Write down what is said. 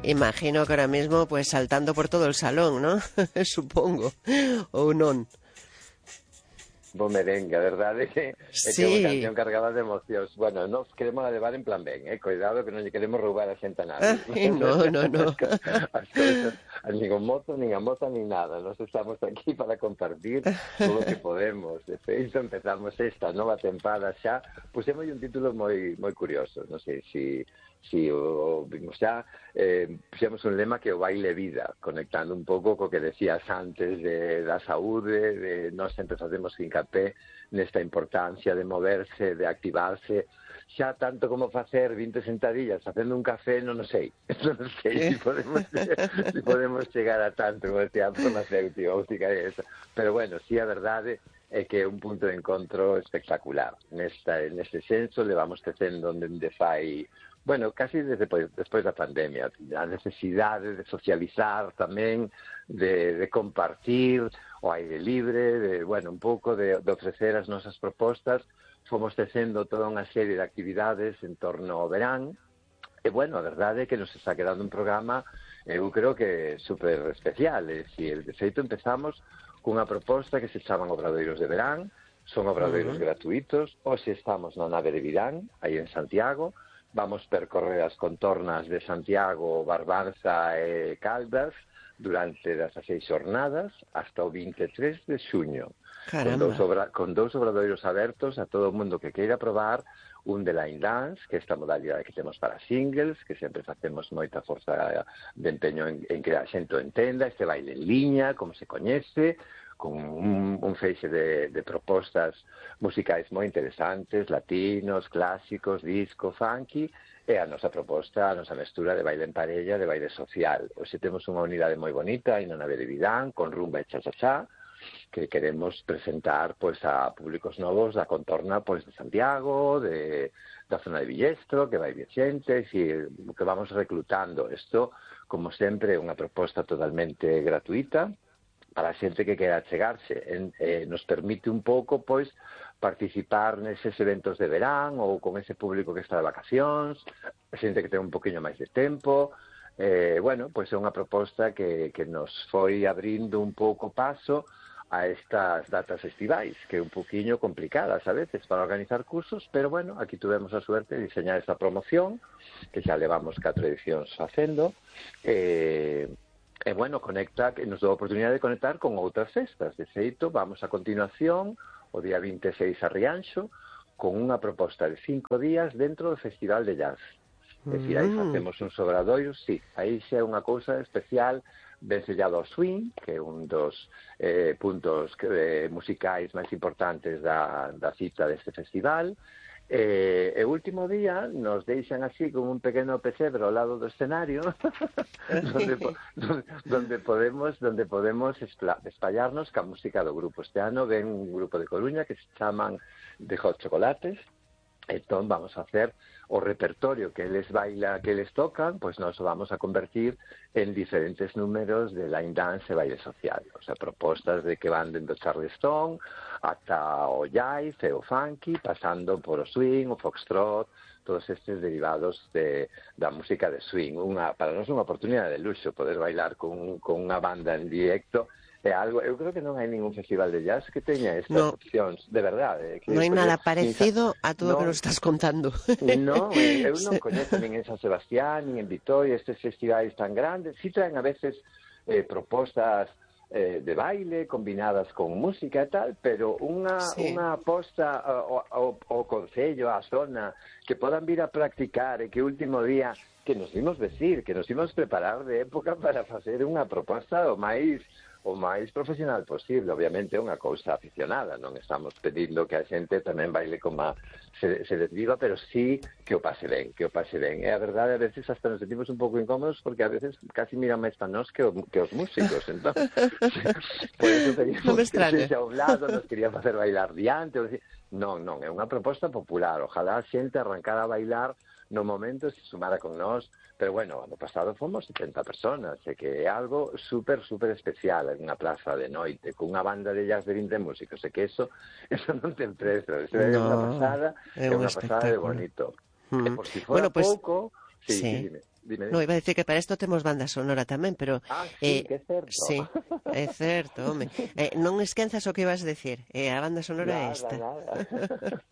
Imagino que ahora mismo pues saltando por todo el salón, ¿no? Supongo, ou non? Bo merengue, a verdade é que é unha canción cargada de emocións. Bueno, nos queremos a levar en plan ben, cuidado que non lle queremos roubar a xente a nadie. No. As cousas, nin o mozo, nin a moza, nin nada. Nos estamos aquí para compartir todo o que podemos. De feito, empezamos esta nova tempada xa, pusemos un título moi curioso, non sei si o vimos xa, puxemos un lema que o baile vida, conectando un pouco co que decías antes da saúde, de nós sempre facemos hincapié nesta importancia de moverse, de activarse, xa tanto como facer 20 sentadillas facendo un café, non sei se podemos chegar a tanto como decía a farmacéutica e eso, pero bueno, si a verdade é que é un punto de encontro espectacular. Neste senso levamos tecendo dende fai, bueno, casi despois da pandemia, a necesidade de socializar tamén, de compartir o aire libre, bueno, un pouco de ofrecer as nosas propostas. Fomos tecendo toda unha serie de actividades en torno ao verán, e, bueno, a verdade é que nos está quedando un programa, eu creo que super especial, de feito empezamos cunha proposta que se chaman Obradoiros de Verán, son obradoiros gratuitos, hoxe estamos na nave de Virán, aí en Santiago, vamos percorrer as contornas de Santiago, Barbanza e Caldas durante 16 jornadas hasta o 23 de xuño. Con dous obradoiros abertos a todo o mundo que queira probar, un de line dance, que é esta modalidade que temos para singles, que sempre facemos moita forza de empeño en que a xente o entenda, este baile en liña, como se coñece, con un feixe de propostas musicais moi interesantes, latinos, clásicos, disco, funky, e a nosa proposta, a nosa mestura de baile en parella, de baile social. Hoxe temos unha unidade moi bonita, aí na nave de Vidán, con rumba e cha-cha-cha, que queremos presentar pois a públicos novos da contorna pois de Santiago, da zona de Villestro, que vai vir xente, que vamos reclutando. Isto, como sempre, é unha proposta totalmente gratuita, para a xente que quera chegarse, nos permite un pouco, pois, participar neses eventos de verán ou con ese público que está de vacacións, a xente que ten un poquinho máis de tempo. Bueno, pois é unha proposta que nos foi abrindo un pouco paso a estas datas estivais, que é un poquinho complicadas a veces para organizar cursos, pero bueno, aquí tuvemos a suerte de diseñar esta promoción, que xa levamos 4 edicións facendo, e, bueno, conecta, que nos dou a oportunidade de conectar con outras festas. De feito, vamos a continuación, o día 26 a Rianxo, con unha proposta de 5 días dentro do Festival de Jazz. É dicir, aí facemos uns obradoiros, sí, aí xa é unha cousa especial, ben sellado ao swing, que é un dos puntos musicais máis importantes da cita deste festival. E o último día nos deixan así como un pequeno pesebre ao lado do escenario donde podemos espallarnos ca música do grupo. Este ano ven un grupo de Coruña que se chaman The Hot Chocolates. Entón vamos a hacer o repertorio que eles tocan, pois nos vamos a convertir en diferentes números de line dance e baile social. O sea, propostas de que van dentro Charleston ata o jive e o funky, pasando por o swing, o foxtrot, todos estes derivados da música de swing. Para nós unha oportunidade de luxo poder bailar con unha banda en directo. É algo, eu creo que non hai ningún festival de jazz que teña estas opcións, de verdade. Non hai nada parecido a todo o que nos estás contando. Non, eu non coñezo nin en San Sebastián, nin en Vitoria, estes festivais tan grandes. Si traen a veces propostas de baile combinadas con música e tal, pero unha aposta ao concello, á zona, que podan vir a practicar e que o último día que nos imos decir, que nos imos preparar de época para facer unha proposta o máis profesional posible. Obviamente é unha cousa aficionada, non estamos pedindo que a xente tamén baile como se desviva, pero sí que o pase ben. E a verdade, a veces hasta nos sentimos un pouco incómodos porque a veces casi miran máis para nós que os músicos. Entón, por eso teníamos que ser a un lado, nos querían facer bailar diante. Non, é unha proposta popular. Ojalá a xente arrancara a bailar no momento se sumara con nós, pero bueno, ano pasado fomos 70 personas, e que é algo super especial en unha plaza de noite, con unha banda de jazz de 20 músicos, e que eso non ten prezo, eso é unha pasada, é unha pasada de bonito. E por si fora pouco, sí, Dime. No, iba a decir que para isto temos banda sonora tamén, pero... Sí, que é certo. Sí, é certo, home. Non esquenzas o que ibas decir. A banda sonora é Nada, esta. nada.